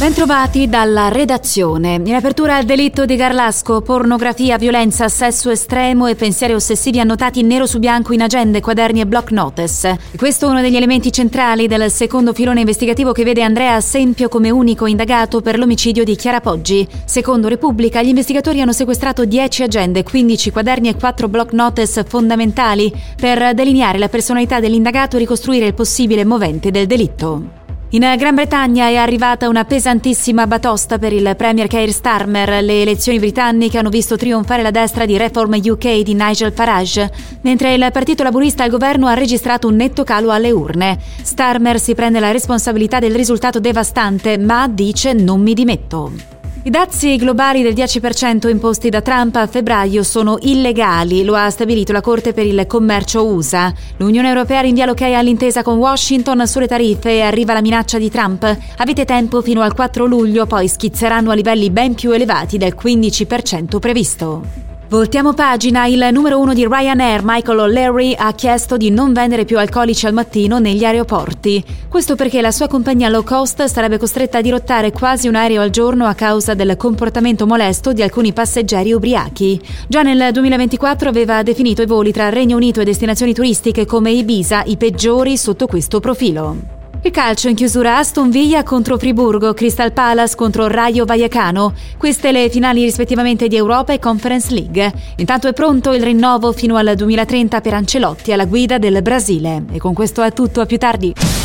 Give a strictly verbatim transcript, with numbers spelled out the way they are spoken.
Bentrovati dalla redazione. In apertura al delitto di Garlasco, pornografia, violenza, sesso estremo e pensieri ossessivi annotati nero su bianco in agende, quaderni e block notice. Questo è uno degli elementi centrali del secondo filone investigativo che vede Andrea Sempio come unico indagato per l'omicidio di Chiara Poggi. Secondo Repubblica, gli investigatori hanno sequestrato dieci agende, quindici quaderni e quattro block notice fondamentali per delineare la personalità dell'indagato e ricostruire il possibile movente del delitto. In Gran Bretagna è arrivata una pesantissima batosta per il premier Keir Starmer. Le elezioni britanniche hanno visto trionfare la destra di Reform U K di Nigel Farage, mentre il partito laburista al governo ha registrato un netto calo alle urne. Starmer si prende la responsabilità del risultato devastante, ma dice non mi dimetto. I dazi globali del dieci per cento imposti da Trump a febbraio sono illegali, lo ha stabilito la Corte per il Commercio U S A. L'Unione Europea rinvia l'ok all'intesa con Washington sulle tariffe e arriva la minaccia di Trump. Avete tempo fino al quattro luglio, poi schizzeranno a livelli ben più elevati del quindici per cento previsto. Voltiamo pagina. Il numero uno di Ryanair, Michael O'Leary, ha chiesto di non vendere più alcolici al mattino negli aeroporti. Questo perché la sua compagnia low cost sarebbe costretta a dirottare quasi un aereo al giorno a causa del comportamento molesto di alcuni passeggeri ubriachi. Già nel duemilaventiquattro aveva definito i voli tra Regno Unito e destinazioni turistiche come Ibiza i peggiori sotto questo profilo. Il calcio in chiusura: Aston Villa contro Friburgo, Crystal Palace contro Rayo Vallecano. Queste le finali rispettivamente di Europa e Conference League. Intanto è pronto il rinnovo fino al duemilatrenta per Ancelotti alla guida del Brasile. E con questo è tutto, a più tardi.